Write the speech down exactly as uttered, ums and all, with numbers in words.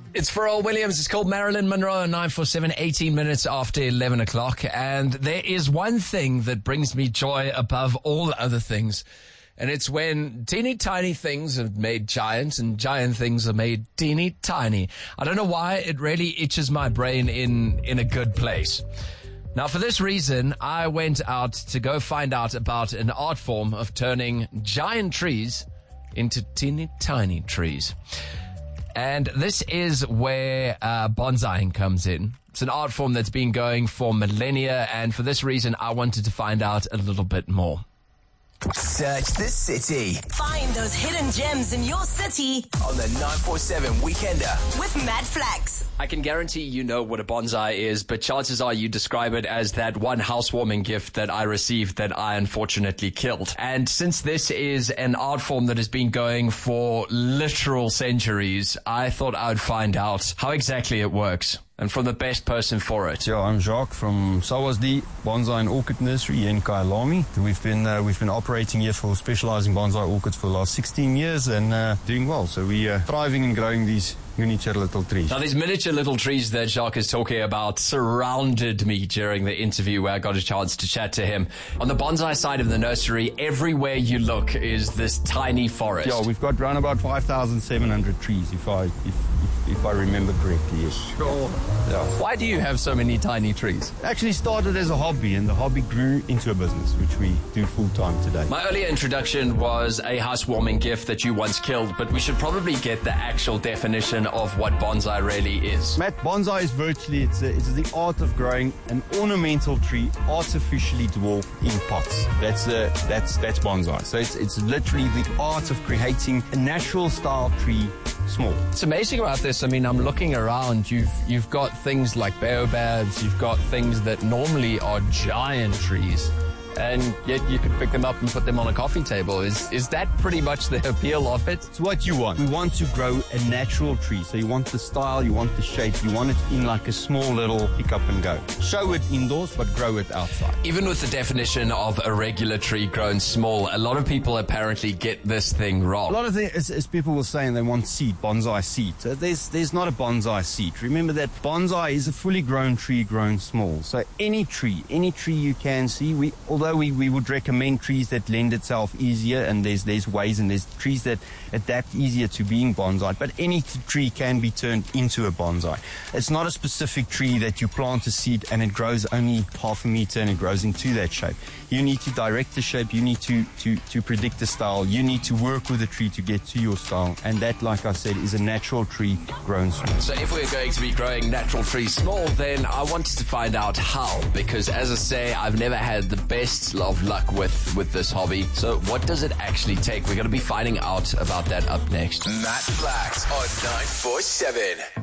It's Pharrell Williams. It's called Marilyn Monroe, nine four seven, eighteen minutes after eleven o'clock. And there is one thing that brings me joy above all other things. And it's when teeny tiny things are made giant and giant things are made teeny tiny. I don't know why, it really itches my brain in, in a good place. Now, for this reason, I went out to go find out about an art form of turning giant trees into teeny tiny trees. And this is where uh, bonsaiing comes in. It's an art form that's been going for millennia, and for this reason, I wanted to find out a little bit more. Search the city. Find those hidden gems in your city On the nine four seven Weekender. with Matt Flax. I can guarantee you know what a bonsai is, but chances are you describe it as that one housewarming gift that I received that I unfortunately killed. And since this is an art form that has been going for literal centuries, I thought I would find out how exactly it works and from the best person for it. Yeah, I'm Jacques from Sawasdi Bonsai and Orchid Nursery here in Kyalami. We've been uh, we've been operating here for specializing bonsai orchids for the last sixteen years and uh, doing well. So we are thriving and growing these miniature little trees. Now, these miniature little trees that Jacques is talking about surrounded me during the interview where I got a chance to chat to him. On the bonsai side of the nursery, everywhere you look is this tiny forest. Yeah, we've got around about five thousand seven hundred trees, if I if, if, if I remember correctly. Yes. Sure. Yeah. Why do you have so many tiny trees? Actually started as a hobby, and the hobby grew into a business, which we do full time today. My earlier introduction was a housewarming gift that you once killed, but we should probably get the actual definition of what bonsai really is. Matt, bonsai is virtually, it's, a, it's the art of growing an ornamental tree artificially dwarfed in pots. That's uh, that's that's bonsai. So it's, it's literally the art of creating a natural style tree small. What's amazing about this, I mean, I'm looking around, you've you've got things like baobabs, you've got things that normally are giant trees, and yet you could pick them up and put them on a coffee table. Is is that pretty much the appeal of it? It's what you want. We want to grow a natural tree. So you want the style, you want the shape, you want it in like a small little pick up and go. Show it indoors, but grow it outside. Even with the definition of a regular tree grown small, a lot of people apparently get this thing wrong. A lot of things, as, as people were saying, they want seed, bonsai seed. So there's there's not a bonsai seed. Remember that bonsai is a fully grown tree grown small. So any tree, any tree you can see, we although we, we would recommend trees that lend itself easier, and there's there's ways and there's trees that adapt easier to being bonsai, but any t- tree can be turned into a bonsai. It's not a specific tree that you plant a seed and it grows only half a meter and it grows into that shape. You need to direct the shape, you need to, to, to predict the style, you need to work with the tree to get to your style, and that, like I said, is a natural tree grown small. So if we're going to be growing natural trees small, then I wanted to find out how, because as I say, I've never had the best of luck with, with this hobby. So what does it actually take? We're going to be finding out about that up next. Matt Flax on nine four seven.